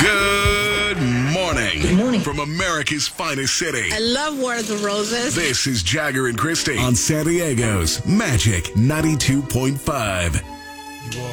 Good morning. Good morning. From America's finest city. I love War of the Roses. This is Jagger and Christie on San Diego's Magic 92.5.